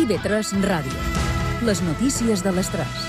IB3 Ràdio. Les notícies de les 3.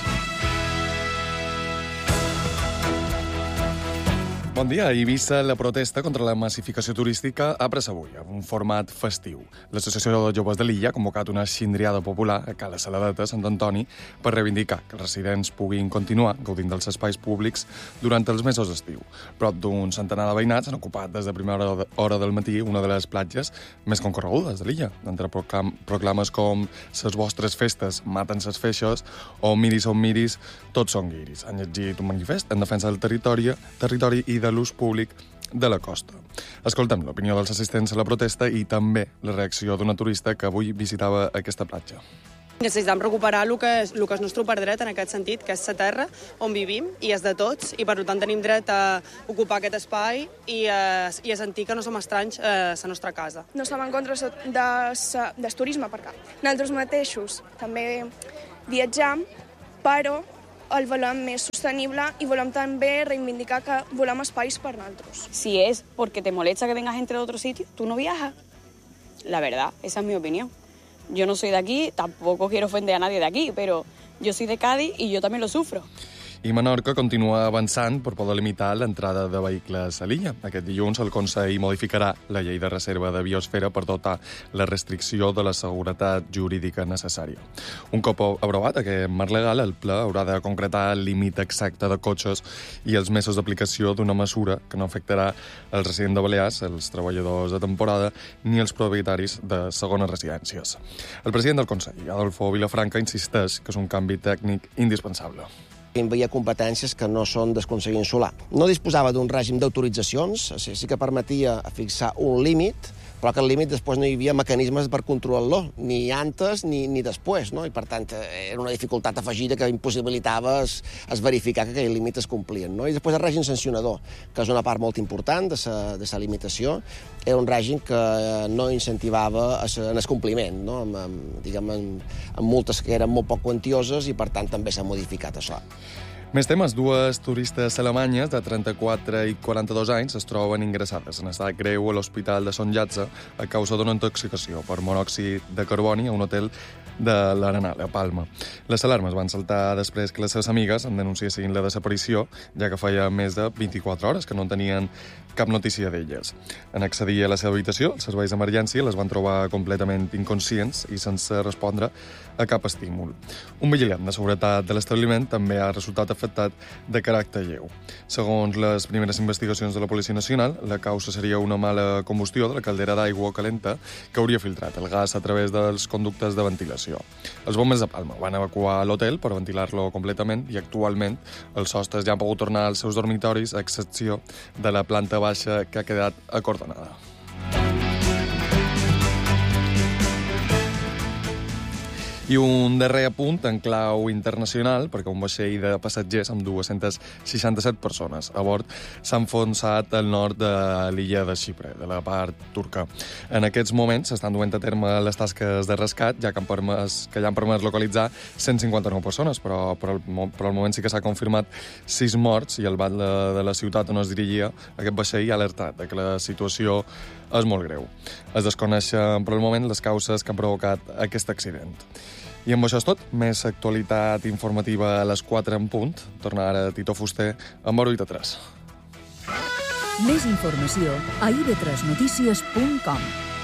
Bon dia. A Eivissa, la protesta contra la massificació turística ha pres avui, amb un format festiu. L'Associació de Joves de l'Illa ha convocat una xindriada popular a Cala Saladeta, Sant Antoni, per reivindicar que els residents puguin continuar gaudint dels espais públics durant els mesos d'estiu. Prop d'un centenar de veïnats han ocupat des de primera hora del matí una de les platges més concorregudes de l'illa, entre proclames com «Ses vostres festes maten ses feixes» o «Miris on miris, tots són guiris». Han llegit un manifest en defensa del territori i de l'ús públic de la costa. Escoltem l'opinió dels assistents a la protesta i també la reacció d'una turista que avui visitava aquesta platja. Necessitem recuperar el que és el nostre perdret en aquest sentit, que és la terra on vivim i és de tots, i per tant tenim dret a ocupar aquest espai i a sentir que no som estranys a la nostra casa. No estem en contra del turisme, perquè nosaltres mateixos també viatjam, però el volem més sostenible i volem també reivindicar que volem espais per nosaltres. Si es porque te molesta que venga gente de otro sitio, tú no viajas. La verdad, esa es mi opinión. Yo no soy de aquí, tampoco quiero ofender a nadie de aquí, pero yo soy de Cádiz y yo también lo sufro. I Menorca continua avançant per poder limitar l'entrada de vehicles a l'illa. Aquest dilluns el Consell modificarà la llei de reserva de biosfera per dotar la restricció de la seguretat jurídica necessària. Un cop aprovat aquest marc legal, el ple haurà de concretar el límit exacte de cotxes i els mesos d'aplicació d'una mesura que no afectarà els residents de Balears, els treballadors de temporada, ni els propietaris de segones residències. El president del Consell, Adolfo Vilafranca, insisteix que és un canvi tècnic indispensable. Hi havia competències que no són del Consell Insular. No disposava d'un règim d'autoritzacions, sí que permetia fixar un límit, però aquest límit després no hi havia mecanismes per controlar-lo, ni antes ni després, no? I per tant era una dificultat afegida que impossibilitava es verificar que aquells límits es complien, no? I després el règim sancionador, que és una part molt important de la limitació, era un règim que no incentivava en el compliment, no? Amb multes que eren molt poc quantioses i per tant també s'ha modificat això. Més temes. Dues turistes alemanyes de 34 i 42 anys es troben ingressades en estat greu a l'Hospital de Sant Llàtzer a causa d'una intoxicació per monòxid de carboni a un hotel de l'Arenal, a Palma. Les alarmes van saltar després que les seves amigues en denunciessin la desaparició, ja que feia més de 24 hores que no tenien cap notícia d'elles. En accedir a la seva habitació, els serveis d'emergència les van trobar completament inconscients i sense respondre a cap estímul. Un vigilant de seguretat de l'establiment també ha resultat afectat de caràcter lleu. Segons les primeres investigacions de la Policia Nacional, la causa seria una mala combustió de la caldera d'aigua calenta que hauria filtrat el gas a través dels conductes de ventilació. Els bombers de Palma van evacuar l'hotel per ventilar-lo completament i actualment els sostres ja han pogut tornar als seus dormitoris, a excepció de la planta baixa que ha quedat acordonada. I un darrer apunt en clau internacional, perquè un vaixell de passatgers amb 267 persones a bord s'ha enfonsat al nord de l'illa de Xipre, de la part turca. En aquests moments s'estan duent a terme les tasques de rescat, ja que han permès localitzar 159 persones, però per al moment sí que s'ha confirmat 6 morts i el batlle de la ciutat on es dirigia aquest vaixell ha alertat que la situació és molt greu. Es desconeixen per al moment les causes que han provocat aquest accident. I amb això és tot. Més actualitat informativa a les 4 en punt. Torna ara Tito Fuster amb Òrbita 3. Més informació a ib3notícies.com.